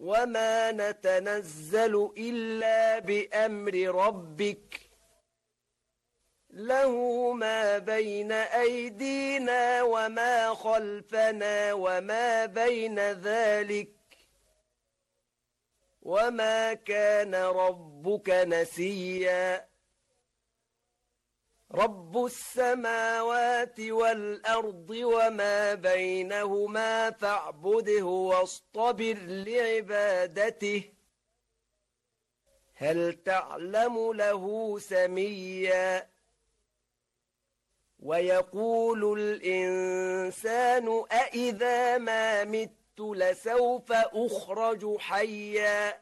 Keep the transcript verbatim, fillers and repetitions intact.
وما نتنزل إلا بأمر ربك له ما بين أيدينا وما خلفنا وما بين ذلك وما كان ربك نسيا رب السماوات والأرض وما بينهما فاعبده واصطبر لعبادته هل تعلم له سميا ويقول الإنسان أإذا ما مت لسوف أخرج حيا